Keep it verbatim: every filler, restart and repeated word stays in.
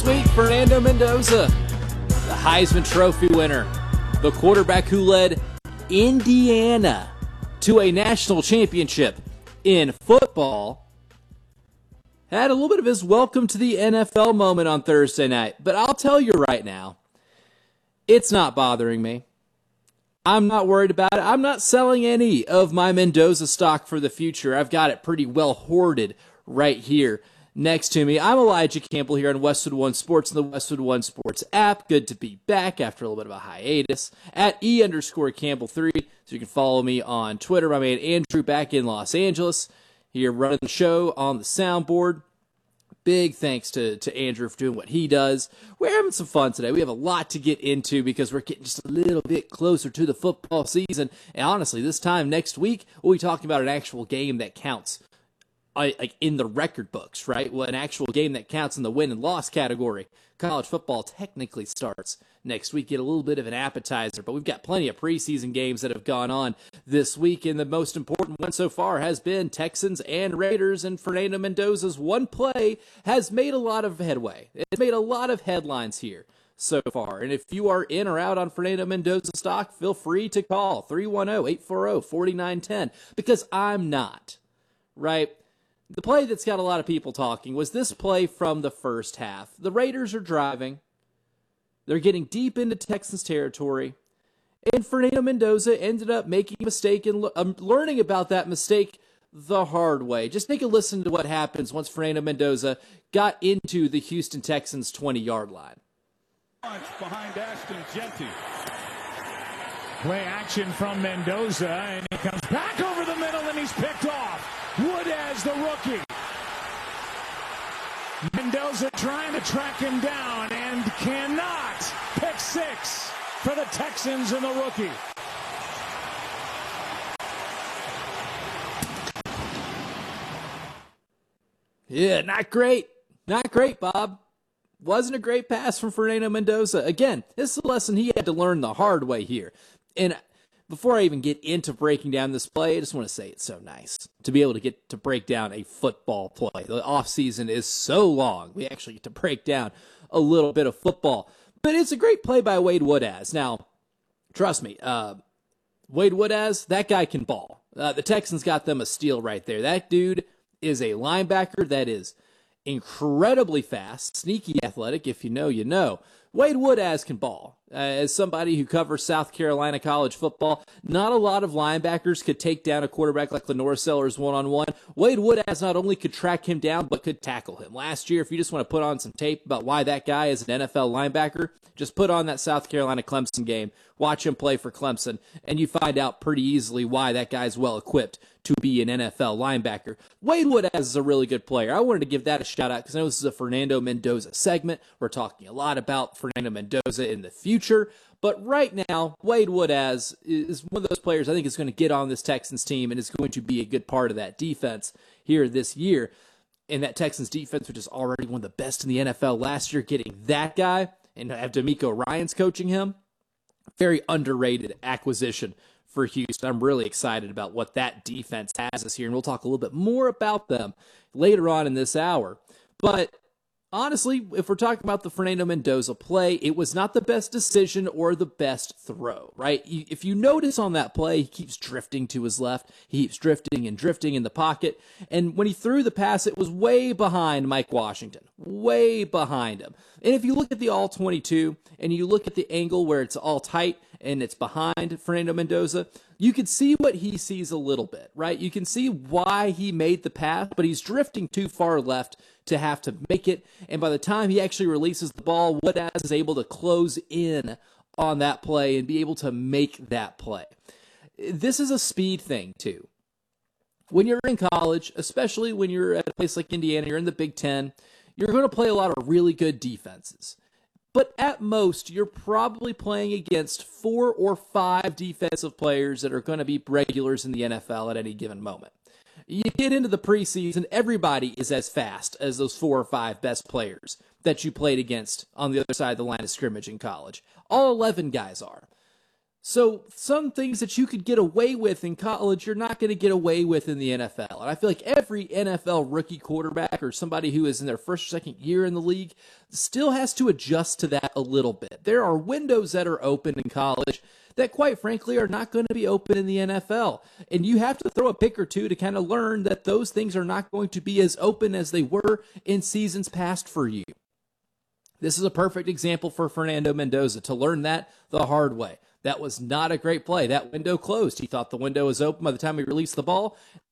This week, Fernando Mendoza, the Heisman Trophy winner, the quarterback who led Indiana to a national championship in football, had a little bit of his welcome to the N F L moment on Thursday night. But I'll tell you right now, it's not bothering me. I'm not worried about it. I'm not selling any of my Mendoza stock for the future. I've got it pretty well hoarded right here next to me. I'm Elijah Campbell here on Westwood One Sports and the Westwood One Sports app. Good to be back after a little bit of a hiatus at E underscore Campbell three. So you can follow me on Twitter. My man Andrew back in Los Angeles here running the show on the soundboard. Big thanks to, to Andrew for doing what he does. We're having some fun today. We have a lot to get into because we're getting just a little bit closer to the football season. And honestly, this time next week, we'll be talking about an actual game that counts. Like in the record books, right? Well, an actual game that counts in the win and loss category. College football technically starts next week. Get a little bit of an appetizer, but we've got plenty of preseason games that have gone on this week, and the most important one so far has been Texans and Raiders, and Fernando Mendoza's one play has made a lot of headway. It's made a lot of headlines here so far, and if you are in or out on Fernando Mendoza stock, feel free to call three one zero, eight four zero, four nine one zero, because I'm not, right? The play that's got a lot of people talking was this play from the first half. The Raiders are driving. They're getting deep into Texans territory. And Fernando Mendoza ended up making a mistake and um, learning about that mistake the hard way. Just take a listen to what happens once Fernando Mendoza got into the Houston Texans twenty-yard line. Behind Ashton Jeanty. Play action from Mendoza, and he comes back over the middle, and he's picked off. Woodaz, the rookie. Mendoza trying to track him down and cannot. Pick six for the Texans and the rookie. Yeah, not great. Not great, Bob. Wasn't a great pass from Fernando Mendoza. Again, this is a lesson he had to learn the hard way here. And before I even get into breaking down this play, I just want to say it's so nice to be able to get to break down a football play. The offseason is so long. We actually get to break down a little bit of football. But it's a great play by Wade Woodaz. Now, trust me, uh, Wade Woodaz, that guy can ball. Uh, the Texans got them a steal right there. That dude is a linebacker that is incredibly fast, sneaky athletic. If you know, you know. Wade Woodaz can ball. Uh, as somebody who covers South Carolina college football, not a lot of linebackers could take down a quarterback like Lenore Sellers one-on-one. Wade Woodaz not only could track him down, but could tackle him. Last year, if you just want to put on some tape about why that guy is an N F L linebacker, just put on that South Carolina-Clemson game, watch him play for Clemson, and you find out pretty easily why that guy's well-equipped to be an N F L linebacker. Wade Woodaz is a really good player. I wanted to give that a shout-out because I know this is a Fernando Mendoza segment. We're talking a lot about Fernando Mendoza in the future. But right now, Wade Woodaz is one of those players I think is going to get on this Texans team and is going to be a good part of that defense here this year. And that Texans defense, which is already one of the best in the N F L last year, getting that guy and have D'Amico Ryans coaching him, very underrated acquisition for Houston. I'm really excited about what that defense has this year, and we'll talk a little bit more about them later on in this hour. But honestly, if we're talking about the Fernando Mendoza play, it was not the best decision or the best throw, right? If you notice on that play, he keeps drifting to his left. He keeps drifting and drifting in the pocket. And when he threw the pass, it was way behind Mike Washington, way behind him. And if you look at the all twenty-two and you look at the angle where it's all tight and it's behind Fernando Mendoza, you can see what he sees a little bit, right? You can see why he made the pass, but he's drifting too far left to have to make it. And by the time he actually releases the ball, Woodaz is able to close in on that play and be able to make that play. This is a speed thing, too. When you're in college, especially when you're at a place like Indiana, you're in the Big Ten, you're going to play a lot of really good defenses. But at most, you're probably playing against four or five defensive players that are going to be regulars in the N F L at any given moment. You get into the preseason, everybody is as fast as those four or five best players that you played against on the other side of the line of scrimmage in college. All eleven guys are. So some things that you could get away with in college, you're not going to get away with in the N F L. And I feel like every N F L rookie quarterback or somebody who is in their first or second year in the league still has to adjust to that a little bit. There are windows that are open in college that, quite frankly, are not going to be open in the N F L. And you have to throw a pick or two to kind of learn that those things are not going to be as open as they were in seasons past for you. This is a perfect example for Fernando Mendoza to learn that the hard way. That was not a great play. That window closed. He thought the window was open by the time he released the ball.